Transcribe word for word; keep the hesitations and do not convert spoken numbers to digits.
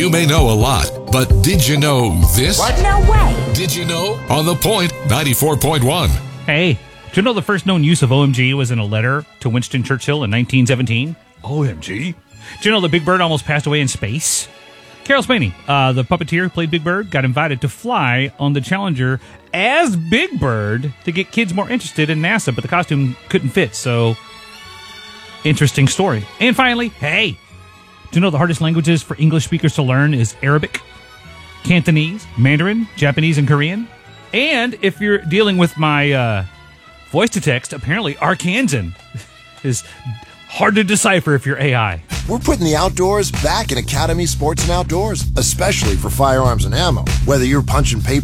You may know a lot, but did you know this? What? No way. Did you know? On The Point, ninety-four point one. Hey, do you know the first known use of O M G was in a letter to Winston Churchill in nineteen seventeen? O M G? Do you know the Big Bird almost passed away in space? Carol Spaney, uh, the puppeteer who played Big Bird, got invited to fly on the Challenger as Big Bird to get kids more interested in NASA, but the costume couldn't fit, so interesting story. And finally, hey, do you know the hardest languages for English speakers to learn is Arabic, Cantonese, Mandarin, Japanese, and Korean? And if you're dealing with my uh, voice-to-text, apparently Arkansan is hard to decipher if you're A I. We're putting the outdoors back in Academy Sports and Outdoors, especially for firearms and ammo. Whether you're punching paper